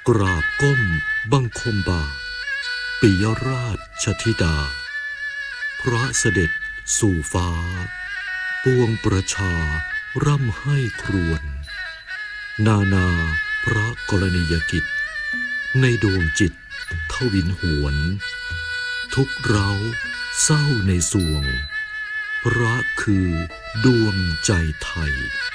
กราบก้มบังคมบาทปิยราชธิดาพระเสด็จสู่ฟ้าปวงประชาร่ำให้ครวญนานาพระกรณียกิจในดวงจิตทวินหวนทุกเราเศร้าในสวงพระคือดวงใจไทย